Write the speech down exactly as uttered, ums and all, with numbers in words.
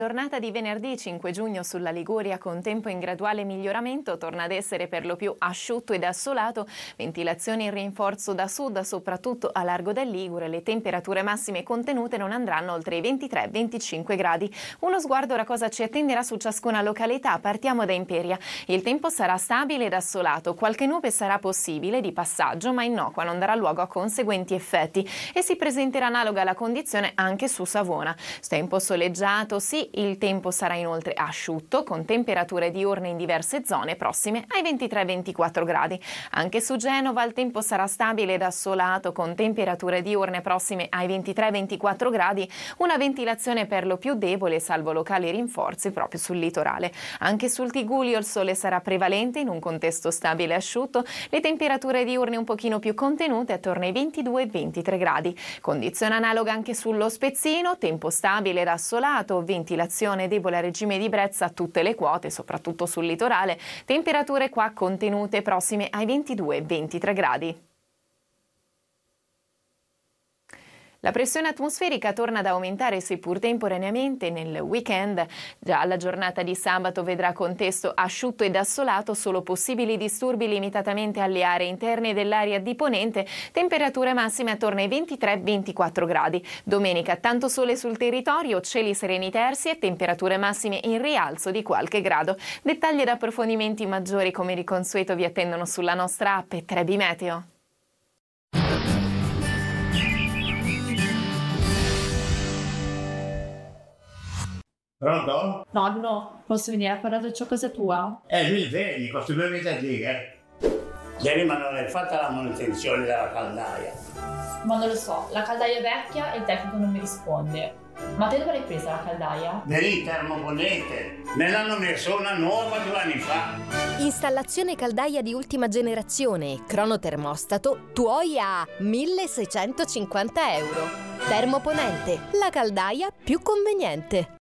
Giornata di venerdì cinque giugno sulla Liguria con tempo in graduale miglioramento torna ad essere per lo più asciutto ed assolato, ventilazione in rinforzo da sud soprattutto a largo del Ligure, le temperature massime contenute non andranno oltre i ventitré venticinque gradi. Uno sguardo ora cosa ci attenderà su ciascuna località, partiamo da Imperia. Il tempo sarà stabile ed assolato, qualche nube sarà possibile di passaggio ma innocua, non darà luogo a conseguenti effetti e si presenterà analoga la condizione anche su Savona. Tempo soleggiato, sì. Il tempo sarà inoltre asciutto, con temperature diurne in diverse zone prossime ai ventitré ventiquattro gradi. Anche su Genova il tempo sarà stabile ed assolato, con temperature diurne prossime ai ventitré ventiquattro gradi, una ventilazione per lo più debole, salvo locali rinforzi proprio sul litorale. Anche sul Tigullio il sole sarà prevalente in un contesto stabile e asciutto, le temperature diurne un pochino più contenute attorno ai ventidue ventitré gradi. Condizione analoga anche sullo Spezzino, tempo stabile ed assolato, ventilazione debole a regime di brezza a tutte le quote, soprattutto sul litorale, temperature qua contenute prossime ai ventidue ventitré gradi. La pressione atmosferica torna ad aumentare seppur temporaneamente nel weekend. Già la giornata di sabato vedrà contesto asciutto ed assolato, solo possibili disturbi limitatamente alle aree interne dell'area di ponente, temperature massime attorno ai ventitré ventiquattro gradi. Domenica tanto sole sul territorio, cieli sereni terzi e temperature massime in rialzo di qualche grado. Dettagli ed approfondimenti maggiori come di consueto vi attendono sulla nostra app Trebi Meteo. Pronto? Nonno, posso venire a parlare ciò casa tua? Eh, mi vedi, questi due mesi lì, eh? Ieri ma non hai fatto la manutenzione della caldaia. Ma non lo so, la caldaia è vecchia e il tecnico non mi risponde. Ma te dove l'hai presa la caldaia? Nel termoponente. Me l'hanno messo una nuova due anni fa. Installazione caldaia di ultima generazione, cronotermostato, tuoi a milleseicentocinquanta euro. Termoponente, la caldaia più conveniente.